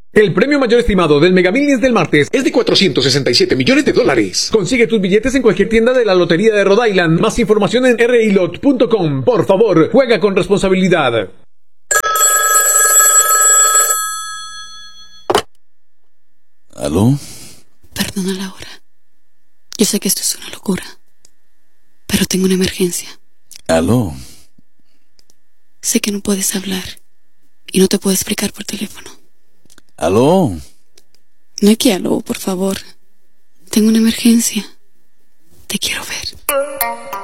El premio mayor estimado del Mega Millions del martes es de $467 millones. Consigue tus billetes en cualquier tienda de la Lotería de Rhode Island. Más información en rilot.com. Por favor, juega con responsabilidad. ¿Aló? Perdona la hora. Yo sé que esto es una locura, pero tengo una emergencia. ¿Aló? Sé que no puedes hablar y no te puedo explicar por teléfono. ¿Aló? No hay que aló, por favor. Tengo una emergencia. Te quiero ver.